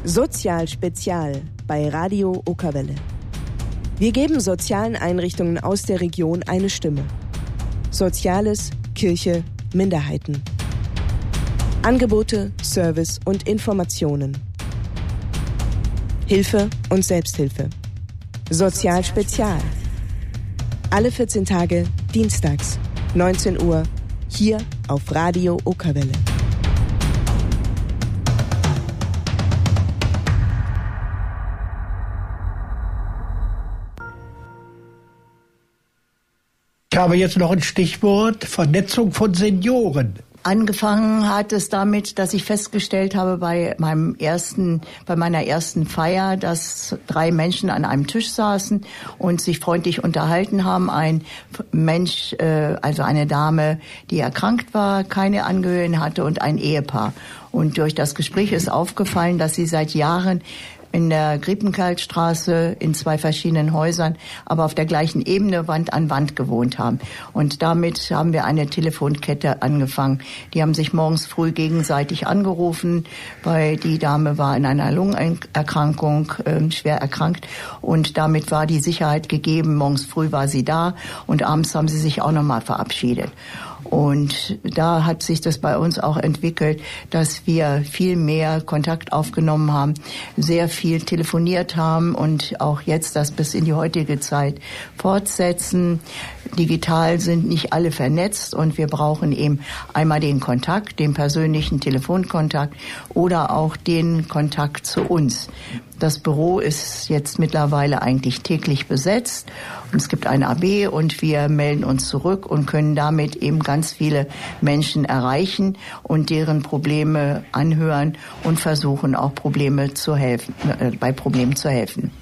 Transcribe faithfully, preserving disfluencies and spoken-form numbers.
Sozial Spezial bei Radio Okerwelle. Wir geben sozialen Einrichtungen aus der Region eine Stimme. Soziales, Kirche, Minderheiten. Angebote, Service und Informationen. Hilfe und Selbsthilfe. Sozial Spezial. Alle vierzehn Tage, dienstags, neunzehn Uhr, hier auf Radio Okerwelle. Ich habe jetzt noch ein Stichwort: Vernetzung von Senioren. Angefangen hat es damit, dass ich festgestellt habe bei meinem ersten, bei meiner ersten Feier, dass drei Menschen an einem Tisch saßen und sich freundlich unterhalten haben. Ein Mensch, äh, also eine Dame, die erkrankt war, keine Angehörigen hatte, und ein Ehepaar. Und durch das Gespräch ist aufgefallen, dass sie seit Jahren in der Griepenkaltstraße in zwei verschiedenen Häusern, aber auf der gleichen Ebene, Wand an Wand gewohnt haben. Und damit haben wir eine Telefonkette angefangen. Die haben sich morgens früh gegenseitig angerufen, weil die Dame war in einer Lungenerkrankung äh, schwer erkrankt. Und damit war die Sicherheit gegeben. Morgens früh war sie da und abends haben sie sich auch nochmal verabschiedet. Und da hat sich das bei uns auch entwickelt, dass wir viel mehr Kontakt aufgenommen haben, sehr viel telefoniert haben und auch jetzt das bis in die heutige Zeit fortsetzen. Digital sind nicht alle vernetzt und wir brauchen eben einmal den Kontakt, den persönlichen Telefonkontakt oder auch den Kontakt zu uns. Das Büro ist jetzt mittlerweile eigentlich täglich besetzt und es gibt ein A B und wir melden uns zurück und können damit eben ganz viele Menschen erreichen und deren Probleme anhören und versuchen auch Probleme zu helfen, äh, bei Problemen zu helfen.